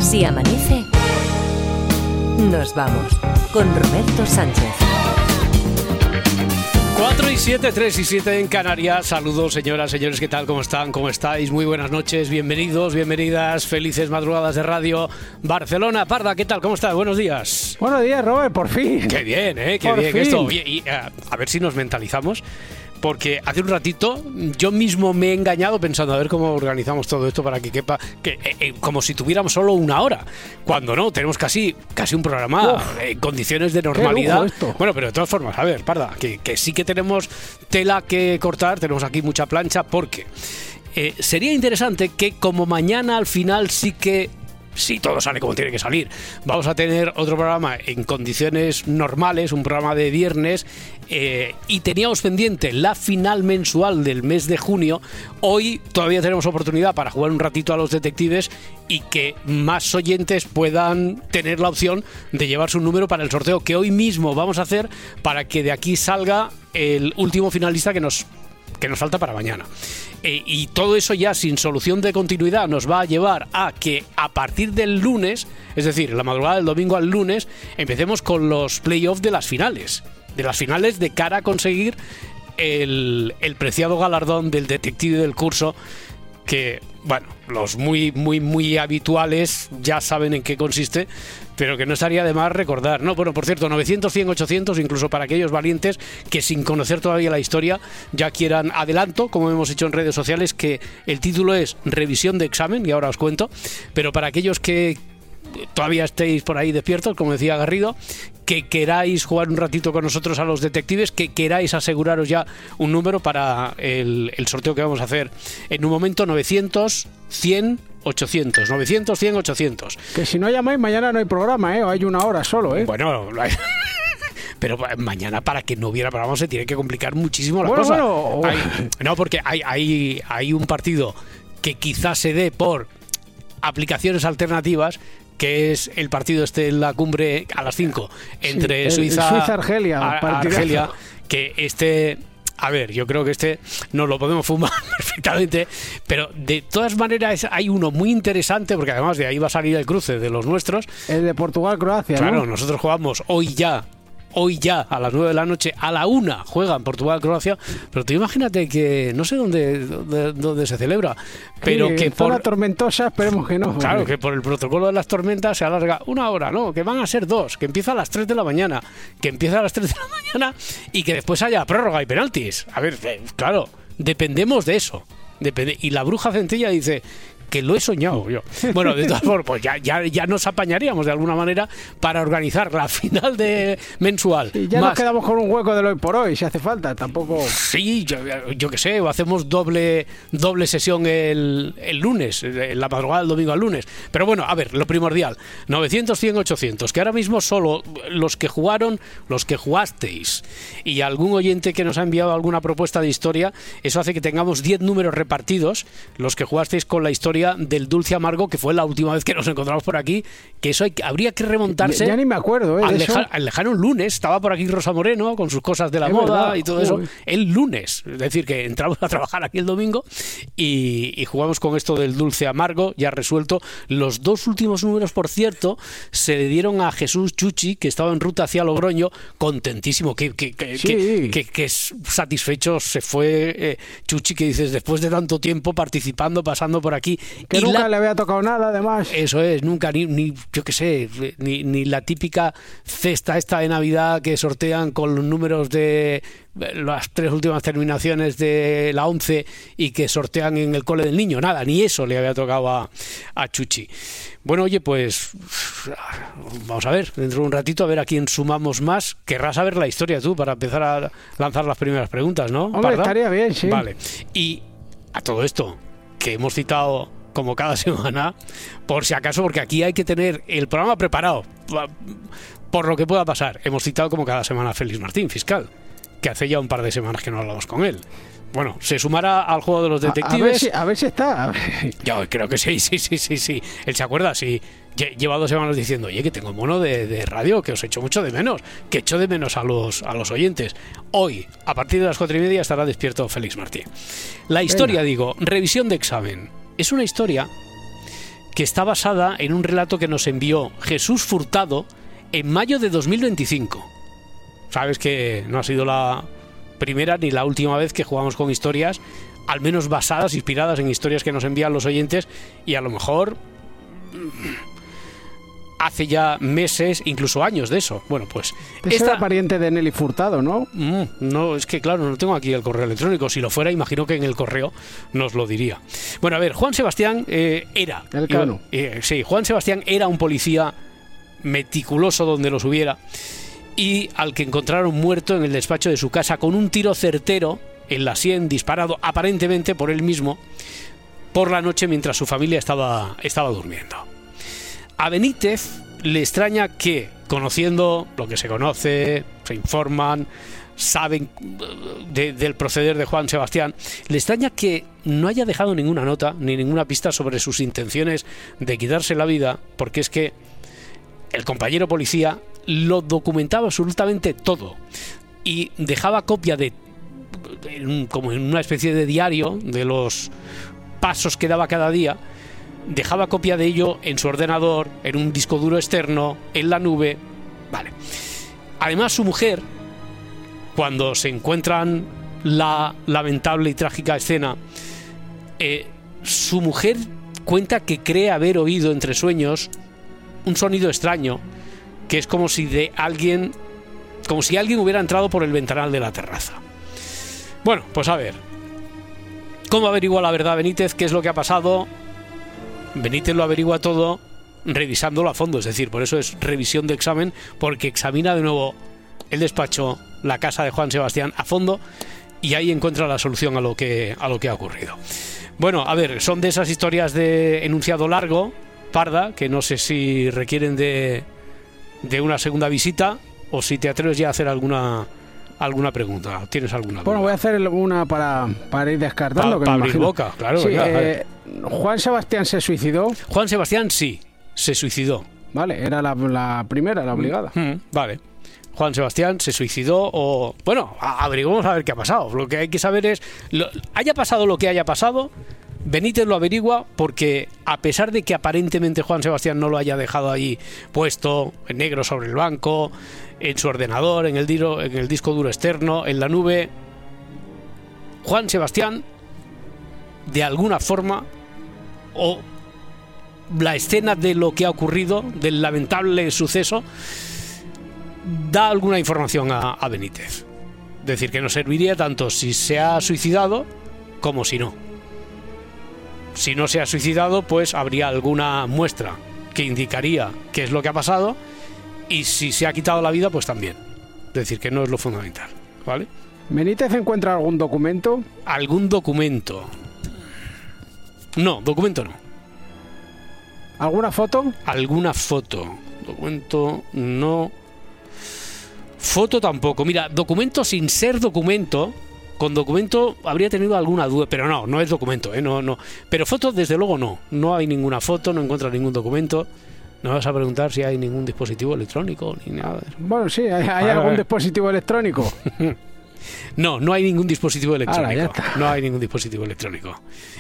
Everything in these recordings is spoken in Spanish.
Si amanece, nos vamos con Roberto Sánchez. 4 y 7, 3 y 7 en Canarias. Saludos, señoras, señores, ¿qué tal? ¿Cómo están? ¿Cómo estáis? Muy buenas noches, bienvenidos, bienvenidas, felices madrugadas de Radio Barcelona. Parda, ¿qué tal? ¿Cómo estás? Buenos días. Buenos días, Robert, por fin. Qué bien, qué por bien fin. esto. Y a ver si nos mentalizamos. Porque hace un ratito yo mismo me he engañado pensando a ver cómo organizamos todo esto para que quepa, como si tuviéramos solo una hora, cuando no, tenemos casi un programa en condiciones de normalidad. Bueno, pero de todas formas, a ver, Parda, que sí que tenemos tela que cortar, tenemos aquí mucha plancha, porque sería interesante que como mañana al final si todo sale como tiene que salir, vamos a tener otro programa en condiciones normales, un programa de viernes, y teníamos pendiente la final mensual del mes de junio. Hoy todavía tenemos oportunidad para jugar un ratito a los detectives y que más oyentes puedan tener la opción de llevarse un número para el sorteo que hoy mismo vamos a hacer, para que de aquí salga el último finalista que nos falta para mañana. Y todo eso ya sin solución de continuidad nos va a llevar a que a partir del lunes, es decir, la madrugada del domingo al lunes, empecemos con los playoffs de las finales de cara a conseguir el preciado galardón del detective del curso, que, bueno, los muy habituales ya saben en qué consiste, pero que no estaría de más recordar, ¿no? Bueno, por cierto, 900, 100, 800, incluso para aquellos valientes que sin conocer todavía la historia ya quieran adelanto, como hemos hecho en redes sociales, que el título es Revisión de examen, y ahora os cuento, pero para aquellos que todavía estéis por ahí despiertos, como decía Garrido, que queráis jugar un ratito con nosotros a los detectives, que queráis aseguraros ya un número para el sorteo que vamos a hacer en un momento. 900, 100, 800. 900, 100, 800. Que si no llamáis mañana no hay programa, o hay una hora solo, Bueno, pero mañana, para que no hubiera programa, se tiene que complicar muchísimo la cosa. No, porque hay un partido que quizás se dé por aplicaciones alternativas, que es el partido en la cumbre a las 5 entre Suiza-Argelia, Argelia, que a ver, yo creo que nos lo podemos fumar perfectamente, pero de todas maneras hay uno muy interesante, porque además de ahí va a salir el cruce de los nuestros. El de Portugal-Croacia, claro, ¿no? Nosotros jugamos hoy ya a las 9 de la noche, a la 1 juegan Portugal-Croacia, pero tú imagínate que no sé dónde se celebra, pero sí, que por la tormentosa, esperemos que no. Claro, que por el protocolo de las tormentas se alarga una hora, ¿no? Que van a ser 2, que empieza a las 3 de la mañana, y que después haya prórroga y penaltis. A ver, claro, dependemos de eso. Y la bruja Centella dice que lo he soñado yo. Bueno, de todas formas, pues ya nos apañaríamos de alguna manera para organizar la final de mensual. Y ya nos quedamos con un hueco del hoy por hoy, si hace falta, tampoco. Sí, yo qué sé, o hacemos doble sesión el lunes, la madrugada del domingo al lunes. Pero bueno, a ver, lo primordial, 900, 100, 800, que ahora mismo solo los que jugasteis y algún oyente que nos ha enviado alguna propuesta de historia, eso hace que tengamos 10 números repartidos, los que jugasteis con la historia del dulce amargo, que fue la última vez que nos encontramos por aquí, que eso habría que remontarse. Ya ni me acuerdo, al lejano lunes. Estaba por aquí Rosa Moreno con sus cosas de la moda, verdad, y todo eso el lunes, es decir, que entramos a trabajar aquí el domingo y jugamos con esto del dulce amargo ya resuelto. Los 2 últimos números, por cierto, se le dieron a Jesús Chuchi, que estaba en ruta hacia Logroño, contentísimo, que satisfecho se fue Chuchi, que dices, después de tanto tiempo participando, pasando por aquí, que nunca le había tocado nada, además. Eso es, nunca, ni yo qué sé, ni la típica cesta esta de Navidad que sortean con los números de las 3 últimas terminaciones de la 11 y que sortean en el cole del niño, nada, ni eso le había tocado a Chuchi. Bueno, oye, pues vamos a ver, dentro de un ratito, a ver a quién sumamos más. Querrás saber la historia tú para empezar a lanzar las primeras preguntas, ¿no? Hombre, ¿Parda? Estaría bien, sí. Vale, y a todo esto que hemos citado como cada semana, por si acaso, porque aquí hay que tener el programa preparado por lo que pueda pasar. Hemos citado como cada semana a Félix Martín, fiscal, que hace ya un par de semanas que no hablamos con él. Bueno, se sumará al juego de los detectives. A ver si está. Yo creo que sí. Él se acuerda, sí. Lleva 2 semanas diciendo, oye, que tengo mono de radio, que os echo mucho de menos, que echo de menos a los oyentes. Hoy, a partir de las 4:30, estará despierto Félix Martín. La historia, digo, revisión de examen. Es una historia que está basada en un relato que nos envió Jesús Furtado en mayo de 2025. Sabes que no ha sido la primera ni la última vez que jugamos con historias, al menos basadas, inspiradas en historias que nos envían los oyentes, y a lo mejor hace ya meses, incluso años de eso. Bueno, pues Esta pariente de Nelly Furtado, ¿no? No, es que claro, no tengo aquí el correo electrónico. Si lo fuera, imagino que en el correo nos lo diría. Bueno, a ver, Juan Sebastián era... El Cano. Sí, Juan Sebastián era un policía meticuloso donde los hubiera, y al que encontraron muerto en el despacho de su casa con un tiro certero en la sien, disparado aparentemente por él mismo por la noche mientras su familia estaba durmiendo. A Benítez le extraña que, conociendo lo que se conoce, se informan, saben del proceder de Juan Sebastián, le extraña que no haya dejado ninguna nota ni ninguna pista sobre sus intenciones de quitarse la vida, porque es que el compañero policía lo documentaba absolutamente todo y dejaba copia como en una especie de diario de los pasos que daba cada día. Dejaba copia de ello en su ordenador, en un disco duro externo, en la nube. Vale. Además, su mujer, cuando se encuentran la lamentable y trágica escena, su mujer cuenta que cree haber oído entre sueños un sonido extraño, que es como si alguien hubiera entrado por el ventanal de la terraza. Bueno, pues a ver, ¿cómo averigua la verdad Benítez? ¿Qué es lo que ha pasado? Benítez lo averigua todo revisándolo a fondo, es decir, por eso es revisión de examen, porque examina de nuevo el despacho, la casa de Juan Sebastián a fondo, y ahí encuentra la solución a lo que ha ocurrido. Bueno, a ver, son de esas historias de enunciado largo, Parda, que no sé si requieren de una segunda visita, o si te atreves ya a hacer alguna pregunta. ¿Tienes alguna duda? Bueno, voy a hacer una para ir descartando. Para abrir boca, claro. Sí, ¿verdad? ¿Juan Sebastián se suicidó? Juan Sebastián sí, se suicidó. Vale, era la primera, la obligada. Vale. Juan Sebastián se suicidó o... Bueno, averiguamos a ver qué ha pasado. Lo que hay que saber es... haya pasado lo que haya pasado, Benítez lo averigua, porque a pesar de que aparentemente Juan Sebastián no lo haya dejado ahí puesto en negro sobre el banco, en su ordenador, en el disco duro externo, en la nube, Juan Sebastián, de alguna forma, o la escena de lo que ha ocurrido, del lamentable suceso, da alguna información a Benítez. Es decir, que nos serviría tanto si se ha suicidado como si no. Si no se ha suicidado, pues habría alguna muestra que indicaría qué es lo que ha pasado, y si se ha quitado la vida, pues también. Es decir, que no es lo fundamental, ¿vale? ¿Benítez encuentra algún documento? ¿Algún documento? No, documento no. ¿Alguna foto? ¿Alguna foto? Documento no. Foto tampoco. Mira, documento sin ser documento. Con documento habría tenido alguna duda, pero no es documento, no. Pero foto, desde luego, no. No hay ninguna foto, no encuentras ningún documento. No vas a preguntar si hay ningún dispositivo electrónico ni nada. Bueno, sí, ¿hay algún dispositivo electrónico? No hay ningún dispositivo electrónico. Ahora, ya está. No hay ningún dispositivo electrónico.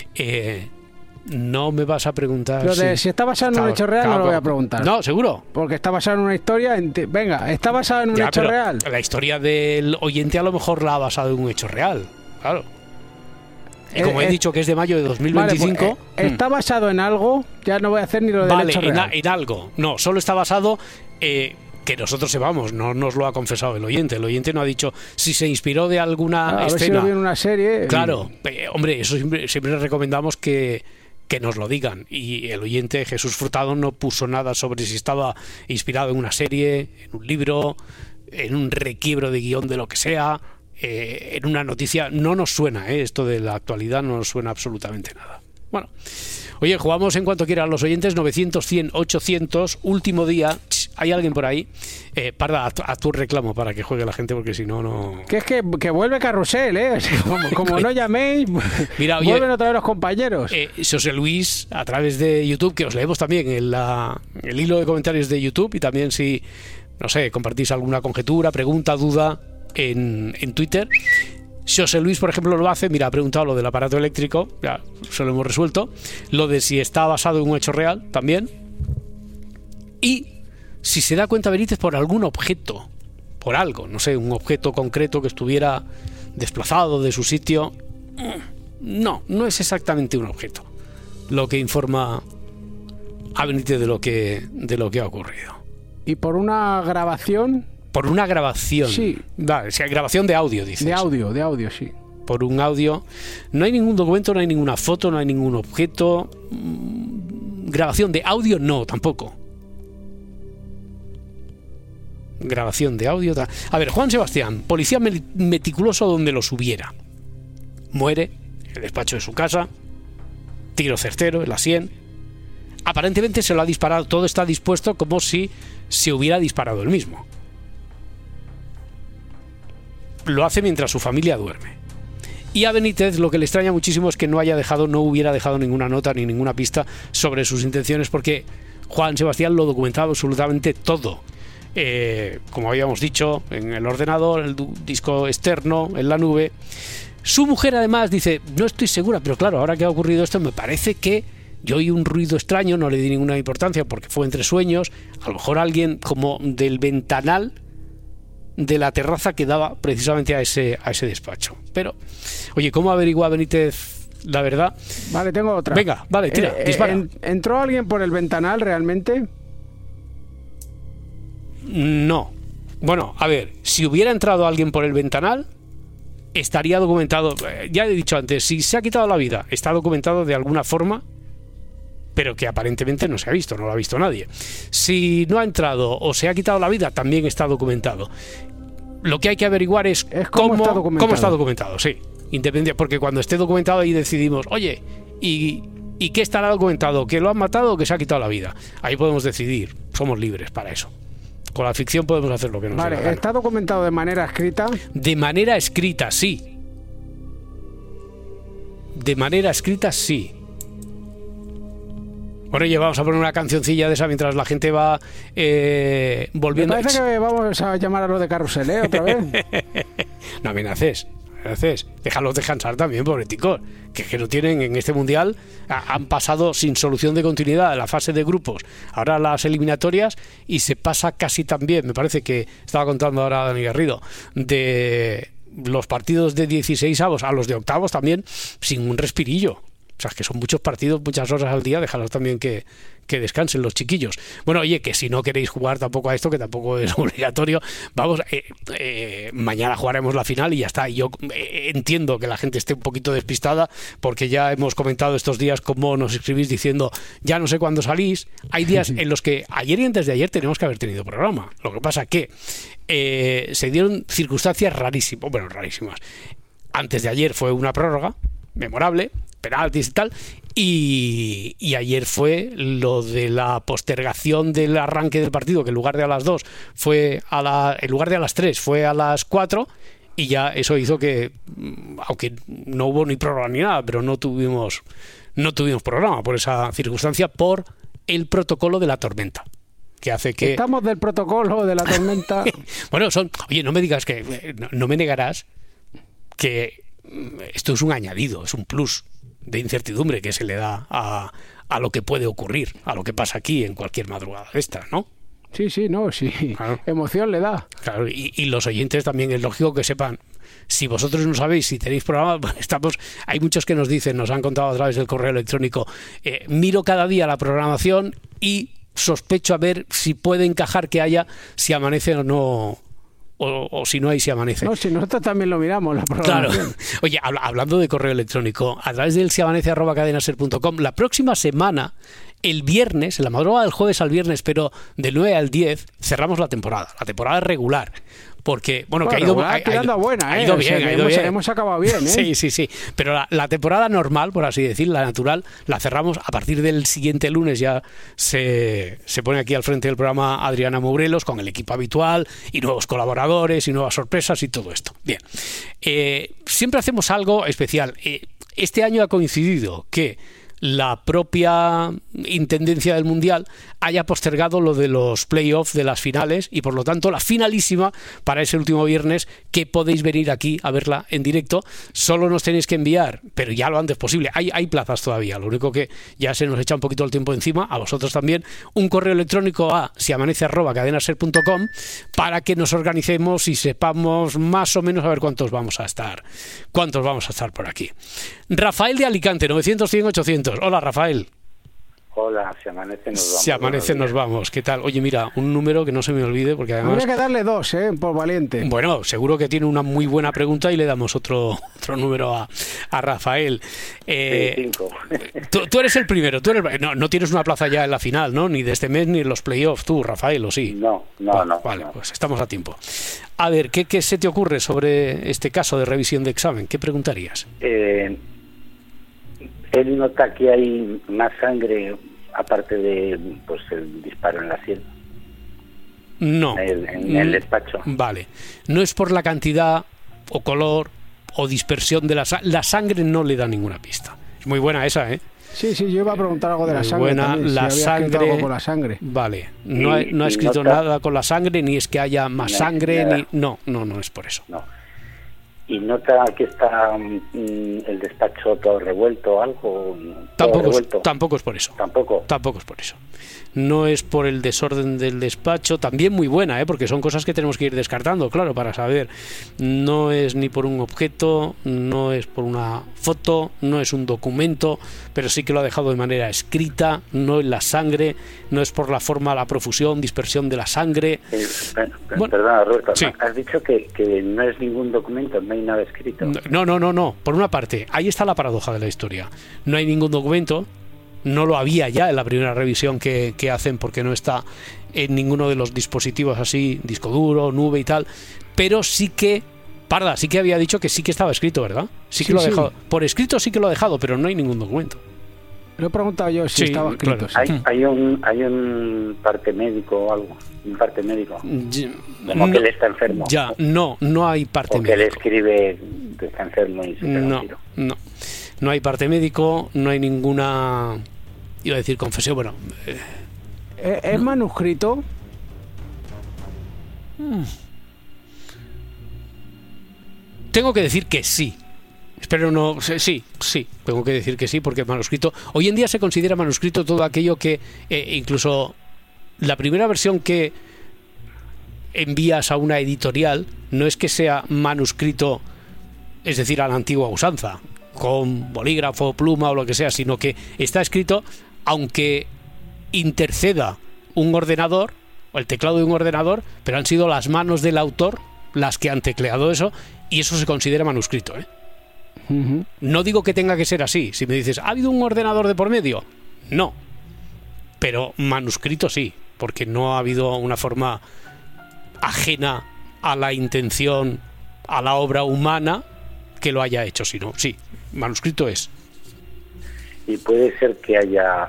No me vas a preguntar. Pero si está basado en un hecho real, no lo voy a preguntar. No, seguro. Porque está basado en una historia. Venga, está basado en un hecho real. La historia del oyente a lo mejor la ha basado en un hecho real. Claro. Y como he dicho que es de mayo de 2025. Vale, pues, ¿está basado en algo? Ya no voy a hacer ni lo del hecho real. En algo. No, solo está basado. Que nosotros sepamos, no nos lo ha confesado el oyente. El oyente no ha dicho si se inspiró de alguna escena. A ver si lo vio en una serie. Claro, hombre, eso siempre recomendamos que nos lo digan. Y el oyente Jesús Furtado no puso nada sobre si estaba inspirado en una serie, en un libro, en un requiebro de guión de lo que sea, en una noticia. No nos suena, esto de la actualidad no nos suena absolutamente nada. Bueno, oye, jugamos en cuanto quieran los oyentes. 900, 100, 800, último día. ¿Hay alguien por ahí? Parda, a tu reclamo para que juegue la gente, porque si no... Que es que vuelve Carrusel, como no llaméis, mira, oye, vuelven otra vez los compañeros. José Luis, a través de YouTube, que os leemos también en el hilo de comentarios de YouTube, y también si, no sé, compartís alguna conjetura, pregunta, duda en Twitter. José Luis, por ejemplo, lo hace. Mira, ha preguntado lo del aparato eléctrico, ya se lo hemos resuelto. Lo de si está basado en un hecho real, también. Y si se da cuenta Benítez por algún objeto, por algo, no sé, un objeto concreto que estuviera desplazado de su sitio. No es exactamente un objeto lo que informa a Benítez de lo que ha ocurrido. ¿Y por una grabación? Por una grabación. Sí. Vale, o sea, grabación de audio, dices. De audio, sí. Por un audio. No hay ningún documento, no hay ninguna foto, no hay ningún objeto. Grabación de audio, no, tampoco. Grabación de audio. A ver, Juan Sebastián, policía meticuloso donde los hubiera. Muere en el despacho de su casa. Tiro certero en la sien. Aparentemente se lo ha disparado. Todo está dispuesto como si se hubiera disparado él mismo. Lo hace mientras su familia duerme. Y a Benítez lo que le extraña muchísimo es que no hubiera dejado ninguna nota ni ninguna pista sobre sus intenciones, porque Juan Sebastián lo documentaba absolutamente todo. Como habíamos dicho, en el ordenador, el disco externo, en la nube. Su mujer además dice, no estoy segura, pero claro, ahora que ha ocurrido esto, me parece que yo oí un ruido extraño, no le di ninguna importancia porque fue entre sueños, a lo mejor alguien como del ventanal de la terraza que daba precisamente a ese despacho. Pero, oye, ¿cómo averigua Benítez la verdad? Vale, tengo otra. Venga, vale, tira, dispara. ¿Entró alguien por el ventanal realmente? No. Bueno, a ver, si hubiera entrado alguien por el ventanal, estaría documentado. Ya he dicho antes, si se ha quitado la vida, está documentado de alguna forma, pero que aparentemente no se ha visto, no lo ha visto nadie. Si no ha entrado o se ha quitado la vida, también está documentado. Lo que hay que averiguar es cómo está documentado, sí. Independiente, porque cuando esté documentado ahí decidimos, oye, ¿y qué estará documentado? ¿Que lo han matado o que se ha quitado la vida? Ahí podemos decidir, somos libres para eso. Con la ficción podemos hacer lo que nos dé la gana. ¿Está documentado de manera escrita? De manera escrita, sí. De manera escrita, sí. Bueno, oye, vamos a poner una cancioncilla de esa mientras la gente va volviendo. Me parece que vamos a llamar a los de Carrusel, otra vez. No amenaces. Déjalos descansar también, pobreticos, que no tienen en este mundial, han pasado sin solución de continuidad la fase de grupos, ahora las eliminatorias, y se pasa casi también, me parece que estaba contando ahora Dani Garrido, de los partidos de 16avos a los de octavos también sin un respirillo. O sea, que son muchos partidos, muchas horas al día, déjalos también que descansen los chiquillos. Bueno, oye, que si no queréis jugar tampoco a esto, que tampoco es obligatorio, vamos, mañana jugaremos la final y ya está. Y yo entiendo que la gente esté un poquito despistada, porque ya hemos comentado estos días cómo nos escribís diciendo, ya no sé cuándo salís. Hay días en los que ayer y antes de ayer tenemos que haber tenido programa. Lo que pasa que se dieron circunstancias rarísimas. Antes de ayer fue una prórroga memorable, penaltis y tal, y ayer fue lo de la postergación del arranque del partido, que en lugar de a las 2 en lugar de a las 3 fue a las 4, y ya eso hizo que, aunque no hubo ni prórroga ni nada, pero no tuvimos programa por esa circunstancia, por el protocolo de la tormenta, que hace que... Estamos del protocolo de la tormenta. Bueno, oye, no me digas que... No me negarás que esto es un añadido, es un plus de incertidumbre que se le da a lo que puede ocurrir, a lo que pasa aquí en cualquier madrugada de esta, ¿no? Sí, claro. Emoción le da. Claro, y los oyentes también es lógico que sepan. Si vosotros no sabéis si tenéis programa, hay muchos que nos dicen, nos han contado a través del correo electrónico, miro cada día la programación y sospecho a ver si puede encajar que haya, si amanece o no, o si no hay, si amanece. No, si nosotros también lo miramos, la programación. Claro. Oye, hablando de correo electrónico, a través del siamanece@cadenaser.com, la próxima semana, el viernes, en la madrugada del jueves al viernes, pero del 9 al 10, cerramos la temporada regular. Porque, bueno, que ha ido buena, ha ido bien, hemos acabado bien, Sí. Pero la temporada normal, por así decir, la natural, la cerramos a partir del siguiente lunes. Ya se pone aquí al frente del programa Adriana Mourelos con el equipo habitual y nuevos colaboradores y nuevas sorpresas y todo esto. Bien, siempre hacemos algo especial. Este año ha coincidido que la propia intendencia del Mundial haya postergado lo de los playoffs de las finales y por lo tanto la finalísima para ese último viernes, que podéis venir aquí a verla en directo. Solo nos tenéis que enviar, pero ya lo antes posible, hay plazas todavía, lo único que ya se nos echa un poquito el tiempo encima, a vosotros también, un correo electrónico a siamanece@cadenaser.com para que nos organicemos y sepamos más o menos a ver cuántos vamos a estar por aquí. Rafael de Alicante, 900-100-800. Hola, Rafael. Hola, si amanece nos vamos. Si amanece nos vamos. ¿Qué tal? Oye, mira, un número que no se me olvide porque además... Habría que darle 2, por valiente. Bueno, seguro que tiene una muy buena pregunta y le damos otro número a Rafael. 5. Tú eres el primero. No tienes una plaza ya en la final, ¿no? Ni de este mes ni en los playoffs, tú, Rafael, ¿o sí? No. Vale, pues estamos a tiempo. A ver, ¿qué se te ocurre sobre este caso de revisión de examen? ¿Qué preguntarías? Él nota que hay más sangre aparte de el disparo en la sien. No. En el despacho. Vale. No es por la cantidad o color o dispersión de la sangre, no le da ninguna pista. Es muy buena esa, ¿eh? Sí, yo iba a preguntar algo de la sangre. Buena, también, la si había escrito sangre. algo con la sangre. Vale. No ha escrito nada con la sangre, ni es que haya más sangre, nada. ni. No es por eso. No. ¿Y nota que está el despacho todo revuelto o algo? Tampoco es por eso. Tampoco es por eso. No es por el desorden del despacho, también muy buena, porque son cosas que tenemos que ir descartando, claro, para saber. No es ni por un objeto, no es por una foto, no es un documento, pero sí que lo ha dejado de manera escrita, no es la sangre, no es por la forma, la profusión, dispersión de la sangre. Perdona, Roberto, sí. Has dicho que no es ningún documento, no hay nada escrito. No. Por una parte, ahí está la paradoja de la historia. No hay ningún documento. No lo había ya en la primera revisión que hacen porque no está en ninguno de los dispositivos así, disco duro, nube y tal, pero sí que Parda sí que había dicho que sí que estaba escrito, ¿verdad? Sí que lo ha dejado. Por escrito sí que lo ha dejado, pero no hay ningún documento. Lo he preguntado yo si estaba escrito. Claro. Sí. Hay un parte médico o algo, un parte médico. Como que él está enfermo. Ya, no hay parte médico. O que le escribe que está enfermo y se pega un tiro. No hay parte médico, no hay ninguna... Iba a decir confesión, bueno... ¿Es manuscrito? Tengo que decir que sí. Espero no... Sí, tengo que decir que sí, porque manuscrito... Hoy en día se considera manuscrito todo aquello que... incluso la primera versión que envías a una editorial no es que sea manuscrito, es decir, a la antigua usanza, con bolígrafo, pluma o lo que sea, sino que está escrito aunque interceda un ordenador o el teclado de un ordenador, pero han sido las manos del autor las que han tecleado eso, y eso se considera manuscrito, ¿eh? Uh-huh. No digo que tenga que ser así. Si me dices, ¿ha habido un ordenador de por medio? No, pero manuscrito sí, porque no ha habido una forma ajena a la intención, a la obra humana que lo haya hecho, sino sí, manuscrito es. Y puede ser que haya,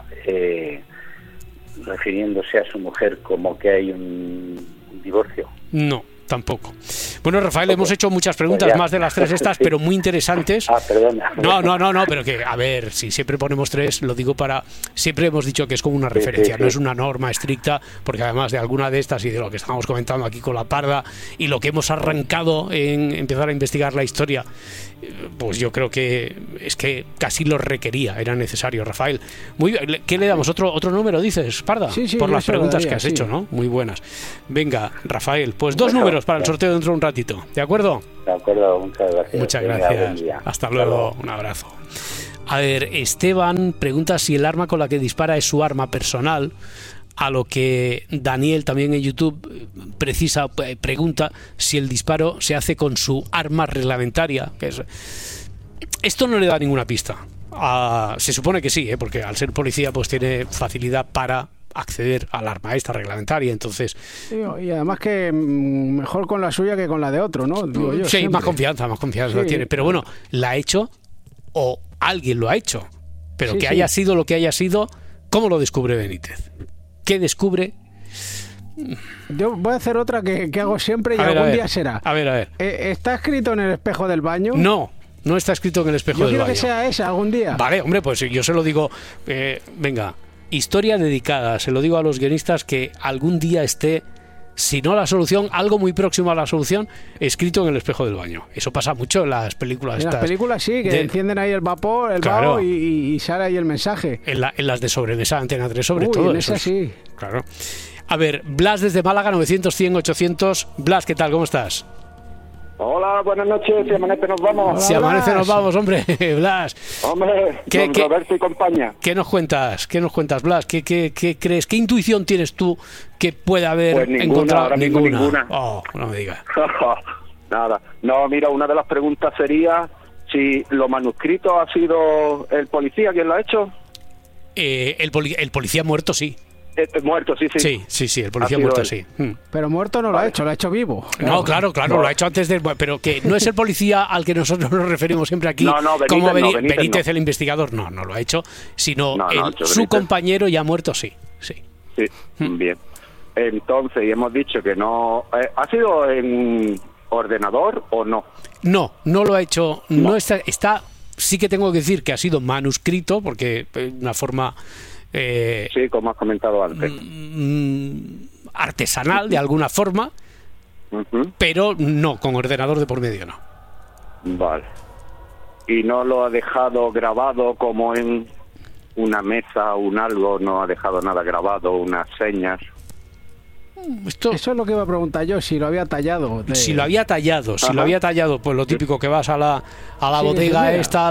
refiriéndose a su mujer, como que hay un divorcio. No, tampoco. Bueno, Rafael, hemos hecho muchas preguntas, más de las 3 estas, pero muy interesantes. Perdona. No, pero que, a ver, si siempre ponemos 3, lo digo para... Siempre hemos dicho que es como una referencia, no es una norma estricta, porque además de alguna de estas y de lo que estamos comentando aquí con la Parda y lo que hemos arrancado en empezar a investigar la historia, pues yo creo que es que casi lo requería, era necesario, Rafael. Muy bien, ¿qué le damos? ¿Otro número, dices, Parda? Sí, por las preguntas daría, que has hecho, ¿no? Muy buenas. Venga, Rafael, pues 2 números para el sorteo dentro de un ratito, ¿de acuerdo? De acuerdo, muchas gracias. Muchas gracias. Hasta luego, un abrazo. A ver, Esteban pregunta si el arma con la que dispara es su arma personal, a lo que Daniel también en YouTube pregunta si el disparo se hace con su arma reglamentaria. Esto no le da ninguna pista. Se supone que sí, porque al ser policía pues tiene facilidad para acceder al arma esta reglamentaria, entonces... Y además que mejor con la suya que con la de otro, ¿no? Digo yo, sí, siempre. más confianza Sí. tiene. Pero bueno, ¿la ha hecho o alguien lo ha hecho? Pero Sí, que sí. haya sido lo que haya sido, ¿cómo lo descubre Benítez? ¿Qué descubre? Yo voy a hacer otra que hago siempre y A ver, algún día será. A ver. ¿Está escrito en el espejo del baño? No, No está escrito en el espejo Yo del quiero baño. que sea esa algún día. Vale, hombre, pues yo se lo digo. Venga, historia dedicada. Se lo digo a los guionistas que algún día esté, si no la solución, algo muy próximo a la solución, escrito en el espejo del baño. Eso pasa mucho en las películas. En las películas sí, que encienden ahí el vapor, el Claro. vaho y sale ahí el mensaje. En las de sobremesa, Antena 3, sobre Uy, todo. en eso esa es- sí. Claro. A ver, Blas desde Málaga, 900, 100, 800. Blas, ¿qué tal? ¿Cómo estás? Hola, buenas noches, si amanece nos vamos. Hola, Si amanece Blas. nos vamos, hombre. Blas, Hombre, ¿Qué- don qué- Roberto y compañía. ¿qué nos cuentas? ¿Qué nos cuentas, Blas? ¿Qué crees? ¿Qué intuición tienes tú que puede haber Pues ninguna, encontrado? ahora mismo ninguna. Oh, no me digas. Nada. No, mira, una de las preguntas sería si los manuscritos ha sido el policía quien lo ha hecho. El policía muerto, sí. Muerto, sí. Sí, el policía Ha sido muerto, él. sí. Pero muerto no lo ha hecho, lo ha hecho vivo. No, claro, lo ha hecho antes de... Pero que no es el policía al que nosotros nos referimos siempre aquí, No, Benítez como no, Benítez Benítez no. el investigador, no lo ha hecho, sino No, su Benítez. compañero ya muerto, sí. Sí, bien. Entonces, y hemos dicho que no... ¿Ha sido en ordenador o no? No lo ha hecho, no está... Sí que tengo que decir que ha sido manuscrito, porque una forma... Sí, como has comentado antes. artesanal de alguna forma, Ujú. pero no, con ordenador de por medio no. Vale. ¿Y no lo ha dejado grabado como en una mesa o un algo? ¿No ha dejado nada grabado, unas señas? Esto, Eso es lo que iba a preguntar yo, si lo había tallado. si lo había tallado, pues lo típico que vas a la Sí, bodega mira. esta,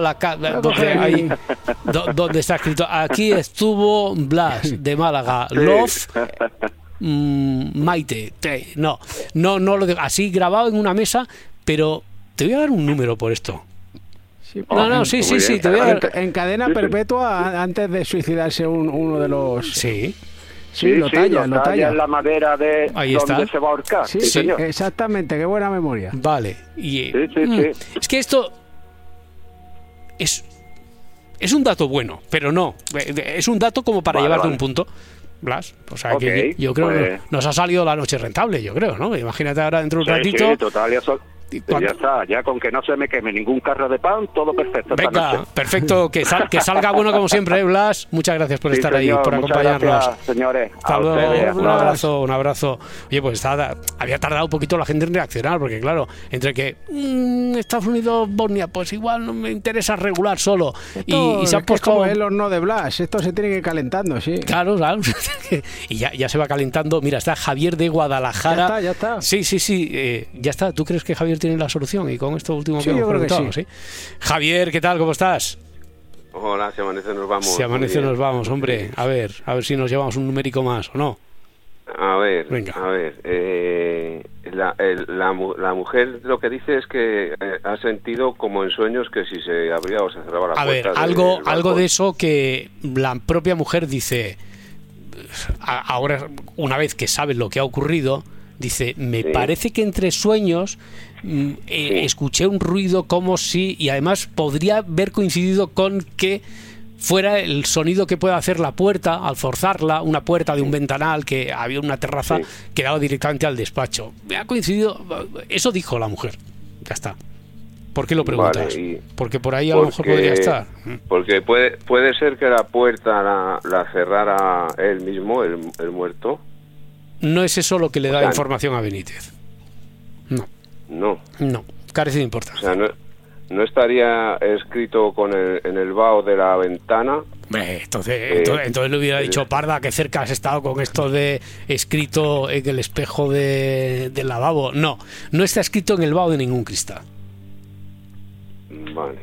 donde está escrito, aquí estuvo Blas de Málaga, Sí. Love, Maite, no lo dejo así grabado en una mesa, pero te voy a dar un número por esto. Sí, No, sí, Muy bien. te voy a dar... En cadena Sí. perpetua antes de suicidarse uno de los... Sí, Sí, lo talla. en la madera de Ahí donde está. se va a ahorcar. Sí, Sí, señor. exactamente, qué buena memoria. vale. Y, Sí. es que esto es un dato bueno, pero no. Es un dato como para Vale, llevarte vale. un punto, Blas. O sea, Ok, que yo creo pues- que nos ha salido la noche rentable, yo creo, ¿no? Imagínate ahora dentro de un Sí, ratito. total, cuando- ya está. Ya con que no se me queme ningún carro de pan, todo perfecto esta Venga, noche. perfecto, que salga bueno como siempre, Blas. Muchas gracias por Sí, estar señor, ahí, por muchas acompañarnos. gracias, señores. Hasta A luego, ustedes, un abrazo. Oye, pues había tardado un poquito la gente en reaccionar, porque claro, entre que Estados Unidos, Bosnia, pues igual no me interesa regular solo. Esto Y se han es que es puesto... como el horno de Blas, esto se tiene que ir calentando, sí. Claro. Y ya se va calentando. Mira, está Javier de Guadalajara. Ya está. Sí, ya está. ¿Tú crees que Javier tiene la solución? Y con esto último Sí, que hemos yo creo que preguntado, sí. Javier, ¿qué tal? ¿Cómo estás? Hola, si amanece nos vamos. Si amanece Muy bien. nos vamos, hombre. A ver si nos llevamos un numérico más o no. A ver, Venga. la mujer lo que dice es que ha sentido como en sueños que si se abría o se cerraba la A ver, puerta. algo del balcón. de eso que la propia mujer dice, ahora una vez que sabe lo que ha ocurrido, dice, me Sí. parece que entre sueños escuché un ruido como si, y además podría haber coincidido con que fuera el sonido que puede hacer la puerta al forzarla, una puerta de un ventanal, que había una terraza Sí. que daba directamente al despacho. Me ha coincidido, eso dijo la mujer. Ya está. ¿Por qué lo preguntas? Vale, y- Porque por ahí a lo mejor podría estar. Porque puede ser que la puerta la cerrara él mismo, el muerto. No es eso lo que le da O sea, información a Benítez. No, carece de O importancia. sea, no estaría escrito en el vaho de la ventana. Hombre, entonces le hubiera dicho, Parda, que cerca has estado con esto de escrito en el espejo del lavabo. No está escrito en el vaho de ningún cristal. Vale.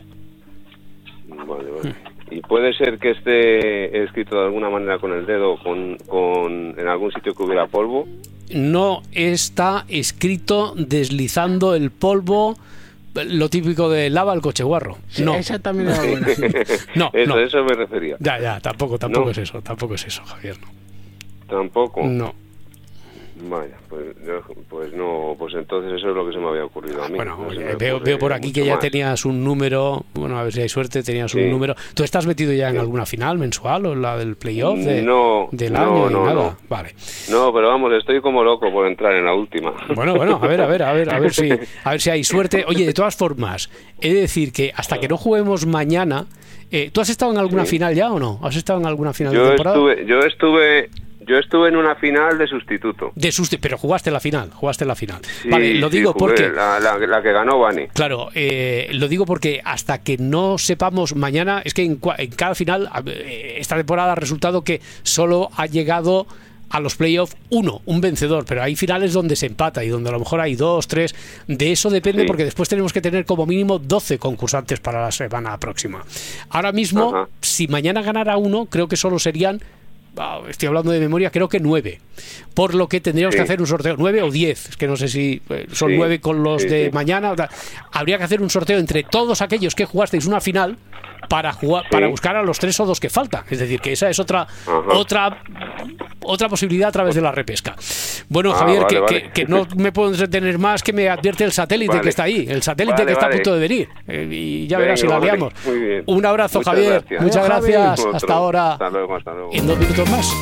Y puede ser que esté escrito de alguna manera con el dedo, en algún sitio que hubiera polvo. No está escrito deslizando el polvo, lo típico de lava el coche guarro. Sí, No, esa también era buena. sí. no. Eso me refería. Ya, tampoco No. es eso, Javier, no. Tampoco. No. Vaya, pues no, pues entonces eso es lo que se me había ocurrido a mí. Bueno, No veo por aquí que ya más. tenías un número, bueno, a ver si hay suerte, tenías un número. ¿Tú estás metido ya en alguna final mensual o en la del playoff del año? Nada. Vale. No, pero vamos, estoy como loco por entrar en la última. Bueno, a ver si hay suerte. Oye, de todas formas, he de decir que hasta que no juguemos mañana, ¿tú has estado en alguna final ya o no? ¿Has estado en alguna final de temporada? Yo estuve en una final de sustituto. Pero jugaste la final. Sí, Vale, lo digo jugué, porque... La que ganó Bani. Claro, lo digo porque hasta que no sepamos mañana, es que en cada final, esta temporada ha resultado que solo ha llegado a los playoffs un vencedor, pero hay finales donde se empata y donde a lo mejor hay 2, 3, de eso depende, porque después tenemos que tener como mínimo 12 concursantes para la semana próxima. Ahora mismo, si mañana ganara uno, creo que solo serían, estoy hablando de memoria, creo que 9, por lo que tendríamos que hacer un sorteo, 9 o 10, es que no sé si son 9 con los de mañana. Habría que hacer un sorteo entre todos aquellos que jugasteis una final para buscar a los 3 o 2 que faltan, es decir, que esa es otra posibilidad a través de la repesca. Bueno, Javier, que no me puedo entretener más, que me advierte el satélite que está ahí, el satélite que está a punto de venir, y ya verás si la liamos. Un abrazo, muchas Javier, gracias. Muchas gracias, hasta ahora. Hasta luego. En 2 minutos más.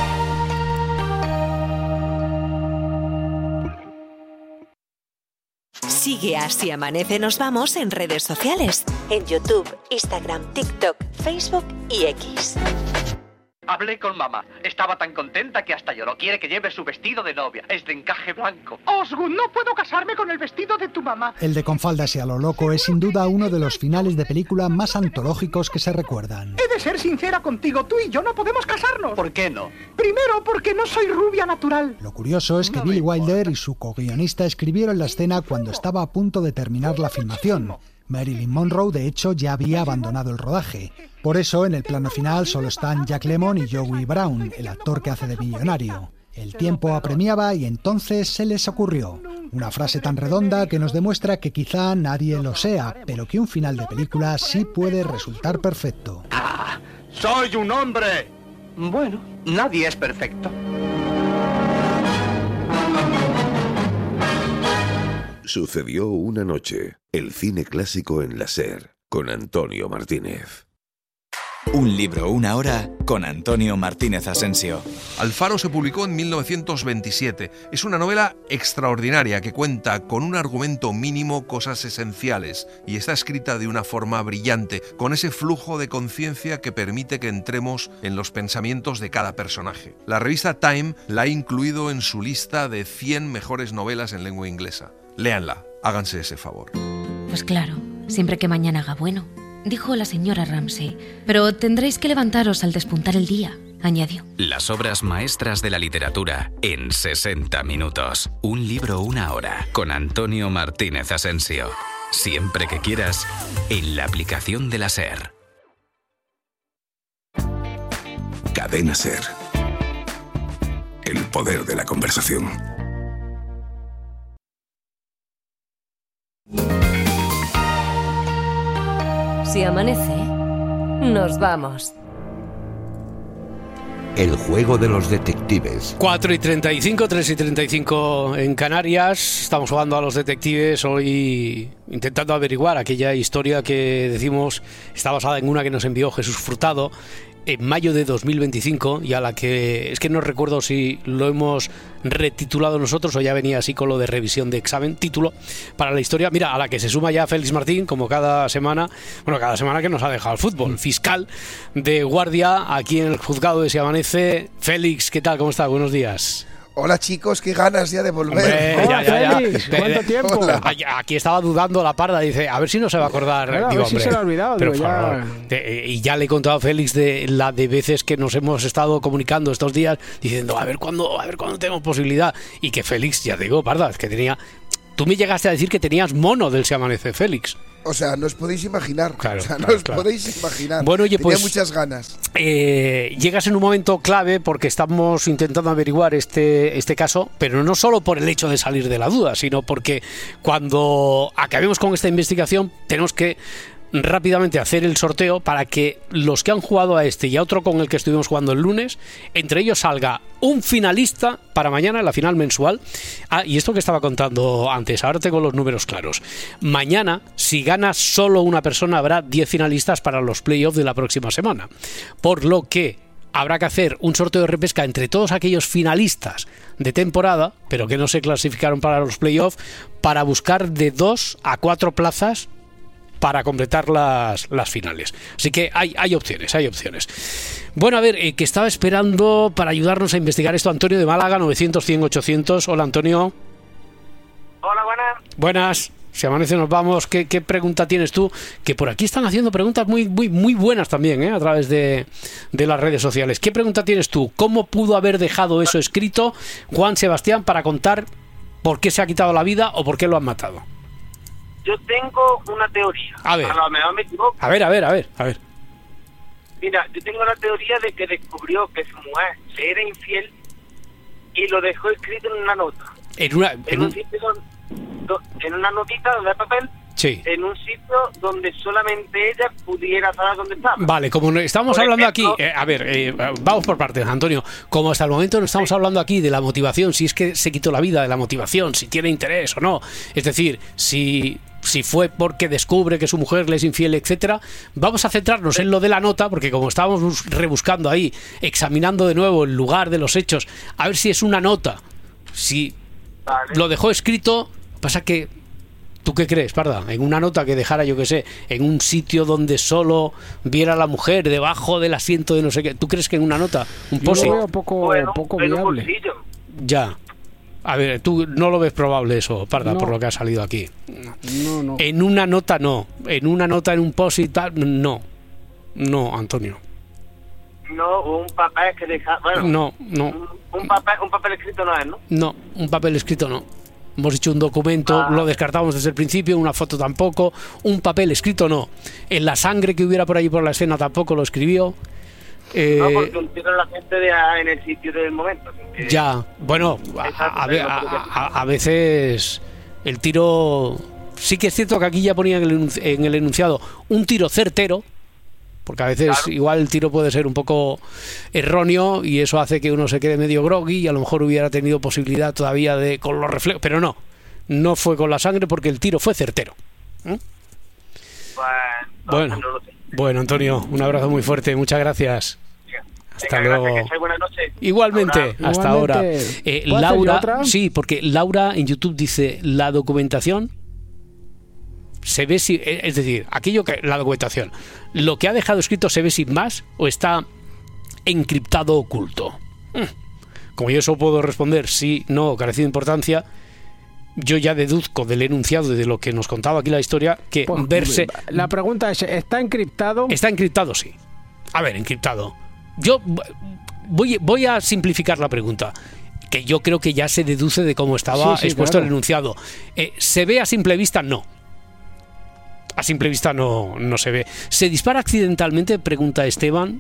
Sigue Así Amanece Nos Vamos en redes sociales, en YouTube, Instagram, TikTok, Facebook y X. Hablé con mamá. Estaba tan contenta que hasta lloró. Quiere que lleve su vestido de novia. Es de encaje blanco. Osgood, no puedo casarme con el vestido de tu mamá. El de Con faldas y a lo loco es sin duda uno de los finales de película más antológicos que se recuerdan. He de ser sincera contigo. Tú y yo no podemos casarnos. ¿Por qué no? Primero, porque no soy rubia natural. Lo curioso es que Billy Wilder y su co-guionista escribieron la escena cuando estaba a punto de terminar la filmación. Marilyn Monroe, de hecho, ya había abandonado el rodaje. Por eso, en el plano final solo están Jack Lemmon y Joey Brown, el actor que hace de millonario. El tiempo apremiaba y entonces se les ocurrió una frase tan redonda que nos demuestra que quizá nadie lo sea, pero que un final de película sí puede resultar perfecto. ¡Ah! ¡Soy un hombre! Bueno, nadie es perfecto. Sucedió una noche. El cine clásico en la SER, con Antonio Martínez. Un libro, una hora, con Antonio Martínez Asensio. Alfaro se publicó en 1927. Es una novela extraordinaria que cuenta con un argumento mínimo, cosas esenciales, y está escrita de una forma brillante, con ese flujo de conciencia que permite que entremos en los pensamientos de cada personaje. La revista Time la ha incluido en su lista de 100 mejores novelas en lengua inglesa. Léanla, háganse ese favor. Pues claro, siempre que mañana haga bueno, dijo la señora Ramsay, pero tendréis que levantaros al despuntar el día, añadió. Las obras maestras de la literatura en 60 minutos. Un libro, una hora, con Antonio Martínez Asensio. Siempre que quieras, en la aplicación de la SER. Cadena SER. El poder de la conversación. Si amanece, nos vamos. El juego de los detectives. 4:35, 3:35 en Canarias. Estamos jugando a los detectives hoy, intentando averiguar aquella historia que decimos está basada en una que nos envió Jesús Frutado en mayo de 2025, y a la que es que no recuerdo si lo hemos retitulado nosotros o ya venía así con lo de revisión de examen, título para la historia. Mira, a la que se suma ya Félix Martín, como cada semana que nos ha dejado el fútbol, fiscal de guardia aquí en el juzgado de Si Amanece. Félix, ¿qué tal? ¿Cómo estás? Buenos días. Hola chicos, qué ganas ya de volver. Hombre, ya. Félix, ¿cuánto tiempo? Hola. Aquí estaba dudando la parda, dice, a ver si no se va a acordar. Claro, digo, a ver si se lo ha olvidado. Pero digo, ya... y ya le he contado a Félix de la de veces que nos hemos estado comunicando estos días, diciendo, a ver cuándo tenemos posibilidad. Y que Félix, ya te digo, parda, es que tenía... Tú me llegaste a decir que tenías mono del Si Amanece, Félix. O sea, no os podéis imaginar. Claro, podéis imaginar. Bueno, oye, tenía pues, muchas ganas. Llegas en un momento clave porque estamos intentando averiguar este caso, pero no solo por el hecho de salir de la duda, sino porque cuando acabemos con esta investigación tenemos que rápidamente hacer el sorteo para que los que han jugado a este y a otro con el que estuvimos jugando el lunes, entre ellos salga un finalista para mañana en la final mensual. Y esto que estaba contando antes, ahora tengo los números claros. Mañana, si gana solo una persona, habrá 10 finalistas para los playoffs de la próxima semana. Por lo que habrá que hacer un sorteo de repesca entre todos aquellos finalistas de temporada, pero que no se clasificaron para los playoffs, para buscar de 2 a 4 plazas para completar las finales. Así que hay opciones. Bueno, a ver, que estaba esperando para ayudarnos a investigar esto Antonio de Málaga, 900-100-800. Hola, Antonio. Hola, buenas. Buenas. Si amanece nos vamos. ¿Qué pregunta tienes tú? Que por aquí están haciendo preguntas muy buenas también, a través de las redes sociales. ¿Qué pregunta tienes tú? ¿Cómo pudo haber dejado eso escrito Juan Sebastián para contar por qué se ha quitado la vida o por qué lo han matado? Yo tengo una teoría. A ver. A lo mejor me equivoco. A ver. Mira, yo tengo la teoría de que descubrió que su mujer le era infiel y lo dejó escrito en una nota. En una notita de papel. Sí. En un sitio donde solamente ella pudiera saber dónde estaba. Vale, como estamos hablando aquí, vamos por partes, Antonio. Como hasta el momento no estamos hablando aquí de la motivación, si es que se quitó la vida, de la motivación, si tiene interés o no. Es decir, si fue porque descubre que su mujer le es infiel, etcétera. Vamos a centrarnos en lo de la nota, porque como estábamos rebuscando ahí, examinando de nuevo el lugar de los hechos, a ver si es una nota. Si lo dejó escrito, pasa que... ¿Tú qué crees, Parda? En una nota que dejara, yo qué sé, en un sitio donde solo viera a la mujer, debajo del asiento de no sé qué. ¿Tú crees que en una nota? Un post-it. Yo lo veo poco viable. Ya. A ver, tú no lo ves probable eso, Parda, No. por lo que ha salido aquí. No. En una nota no. En una nota, en un post-it, tal, no. No, Antonio. No, un papel que deja... Bueno, No. Un papel escrito no es, ¿no? No, un papel escrito no. Hemos hecho un documento, lo descartamos desde el principio, una foto tampoco, un papel escrito no. En la sangre que hubiera por allí por la escena tampoco lo escribió. No, porque un tiro la gente en el sitio del momento. Ya, bueno, a veces el tiro... Sí que es cierto que aquí ya ponía en el enunciado un tiro certero, porque a veces igual el tiro puede ser un poco erróneo y eso hace que uno se quede medio groggy y a lo mejor hubiera tenido posibilidad todavía de con los reflejos, pero no fue con la sangre porque el tiro fue certero. Bueno, Antonio, un abrazo muy fuerte, muchas gracias. Hasta luego. Buenas noches. Igualmente, hasta ahora. Laura, otra? sí, porque Laura en YouTube dice la documentación se ve si, es decir, aquello que la documentación, lo que ha dejado escrito se ve sin más o está encriptado oculto. Como yo eso puedo responder sí, no, carecido de importancia, yo ya deduzco del enunciado y de lo que nos contaba aquí la historia que verse... La pregunta es, ¿está encriptado? Está encriptado, sí. A ver, encriptado. Yo voy a simplificar la pregunta, que yo creo que ya se deduce de cómo estaba expuesto el enunciado. ¿Se ve a simple vista? No. A simple vista no se ve. ¿Se dispara accidentalmente? Pregunta Esteban.